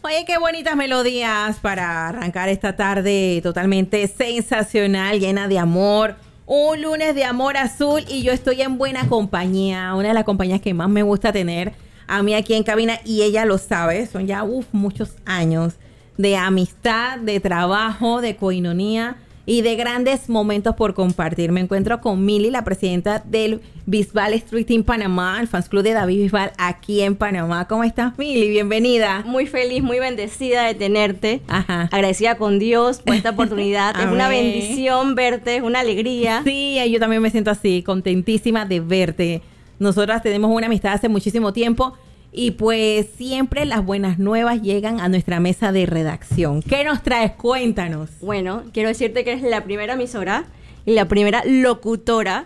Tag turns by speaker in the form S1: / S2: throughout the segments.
S1: Oye, qué bonitas melodías para arrancar esta tarde totalmente sensacional, llena de amor. Un lunes de amor azul y yo estoy en buena compañía. Una de las compañías que más me gusta tener a mí aquí en cabina y ella lo sabe. Son ya muchos años de amistad, de trabajo, de coinonía y de grandes momentos por compartir. Me encuentro con Mili, la presidenta del Bisbal Street Team Panamá, el fans club de David Bisbal aquí en Panamá. ¿Cómo estás, Mili? Bienvenida.
S2: Muy feliz, muy bendecida de tenerte.
S1: Ajá.
S2: Agradecida con Dios por esta oportunidad. Es una bendición verte, es una alegría.
S1: Sí, yo también me siento así, contentísima de verte. Nosotras tenemos una amistad hace muchísimo tiempo. Y pues siempre las buenas nuevas llegan a nuestra mesa de redacción. ¿Qué nos traes? Cuéntanos.
S2: Bueno, quiero decirte que eres la primera emisora y la primera locutora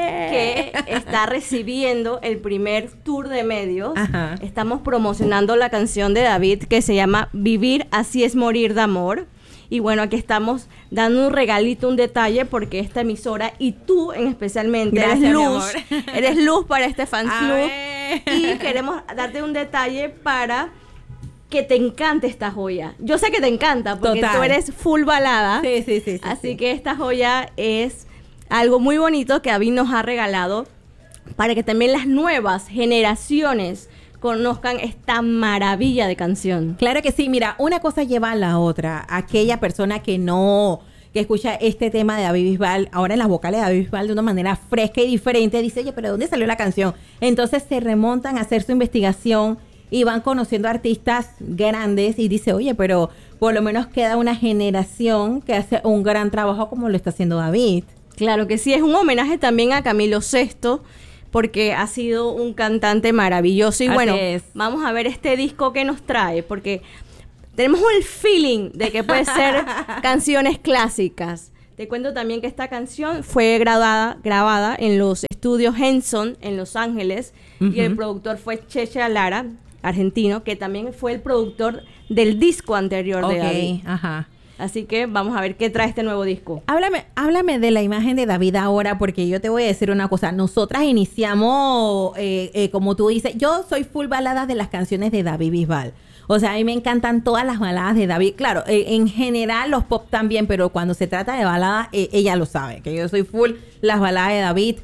S2: que está recibiendo el primer tour de medios.
S1: Ajá.
S2: Estamos promocionando la canción de David que se llama Vivir así es morir de amor. Y bueno, aquí estamos dando un regalito, un detalle, porque esta emisora y tú en especialmente
S1: Gracias,
S2: eres
S1: mi
S2: luz.
S1: amor.
S2: Eres luz para este fan
S1: A
S2: club.
S1: ver.
S2: Y queremos darte un detalle para que te encante esta joya. Yo sé que te encanta porque
S1: Total.
S2: tú eres full balada.
S1: Sí.
S2: Así que esta joya es algo muy bonito que David nos ha regalado para que también las nuevas generaciones conozcan esta maravilla de canción.
S1: Claro que sí, mira, una cosa lleva a la otra. Aquella persona que escucha este tema de David Bisbal, ahora en las vocales de David Bisbal de una manera fresca y diferente, dice, oye, pero ¿de dónde salió la canción? Entonces se remontan a hacer su investigación y van conociendo artistas grandes y dice, oye, pero por lo menos queda una generación que hace un gran trabajo como lo está haciendo David.
S2: Claro que sí, es un homenaje también a Camilo Sesto, porque ha sido un cantante maravilloso. Y
S1: Así
S2: bueno,
S1: es.
S2: vamos a ver este disco que nos trae, porque tenemos el feeling de que puede ser canciones clásicas. Te cuento también que esta canción fue grabada en los estudios Henson en Los Ángeles.
S1: Uh-huh.
S2: Y el productor fue Cheche Lara, argentino, que también fue el productor del disco anterior de David.
S1: Ajá.
S2: Así que vamos a ver qué trae este nuevo disco.
S1: Háblame de la imagen de David ahora, porque yo te voy a decir una cosa. Nosotras iniciamos, como tú dices, yo soy full baladas de las canciones de David Bisbal. O sea, a mí me encantan todas las baladas de David. Claro, en general los pop también, pero cuando se trata de baladas, ella lo sabe, que yo soy full las baladas de David.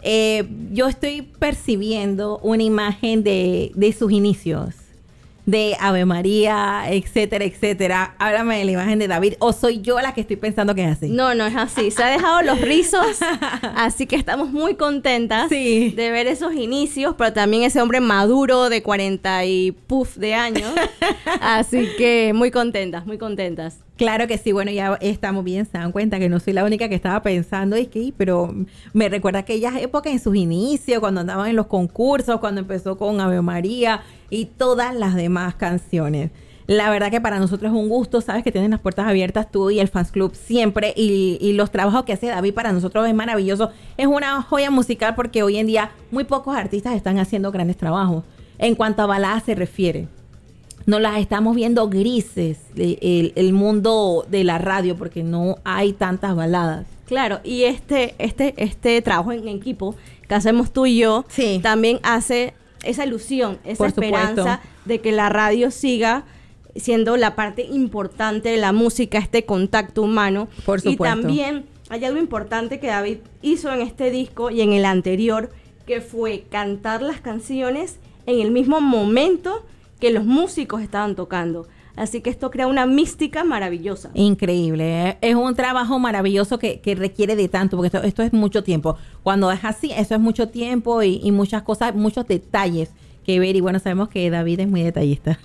S1: Yo estoy percibiendo una imagen de sus inicios, de Ave María, etcétera, etcétera. Háblame de la imagen de David, o soy yo la que estoy pensando que es así.
S2: No es así. Se ha dejado los rizos, así que estamos muy contentas
S1: Sí.
S2: de ver esos inicios, pero también ese hombre maduro de 40 y puf de años. Así que muy contentas, muy contentas.
S1: Claro que sí, bueno, ya estamos bien, se dan cuenta que no soy la única que estaba pensando, pero me recuerda aquellas épocas en sus inicios, cuando andaban en los concursos, cuando empezó con Ave María y todas las demás canciones. La verdad que para nosotros es un gusto, sabes que tienen las puertas abiertas tú y el Fans Club siempre, y los trabajos que hace David para nosotros es maravilloso. Es una joya musical porque hoy en día muy pocos artistas están haciendo grandes trabajos en cuanto a baladas se refiere. Nos las estamos viendo grises, el mundo de la radio, porque no hay tantas baladas.
S2: Claro, y este trabajo en equipo que hacemos tú y yo,
S1: Sí.
S2: también hace esa ilusión, esa
S1: Por
S2: esperanza
S1: supuesto.
S2: de que la radio siga siendo la parte importante de la música, este contacto humano.
S1: Por supuesto.
S2: Y también hay algo importante que David hizo en este disco y en el anterior, que fue cantar las canciones en el mismo momento que los músicos estaban tocando. Así que esto crea una mística maravillosa.
S1: Increíble, ¿eh? Es un trabajo maravilloso que requiere de tanto, porque esto es mucho tiempo. Cuando es así, eso es mucho tiempo y muchas cosas, muchos detalles que ver. Y bueno, sabemos que David es muy detallista.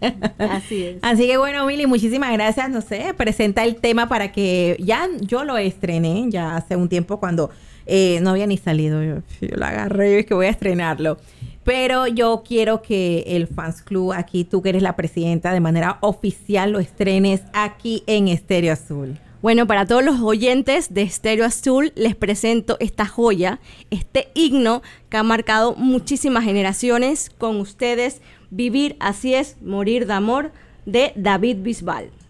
S2: Así es.
S1: Así que bueno, Mili, muchísimas gracias. No sé, presenta el tema para que ya yo lo estrené ya hace un tiempo cuando no había ni salido. Yo lo agarré y es que voy a estrenarlo. Pero yo quiero que el Fans Club aquí, tú que eres la presidenta, de manera oficial lo estrenes aquí en Estéreo Azul.
S2: Bueno, para todos los oyentes de Estéreo Azul, les presento esta joya, este himno que ha marcado muchísimas generaciones. Con ustedes, Vivir así es morir de amor, de David Bisbal.